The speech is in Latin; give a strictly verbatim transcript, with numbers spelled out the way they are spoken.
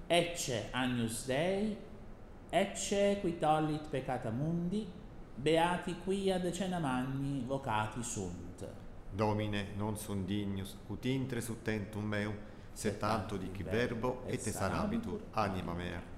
Ecce Agnus Dei, ecce qui tollit peccata mundi, beati quia decena magni vocati sunt. Domine, non sum dignus, ut intre sub tentum meum, sed tanto dici verbo, et te sanabitur, anima mea.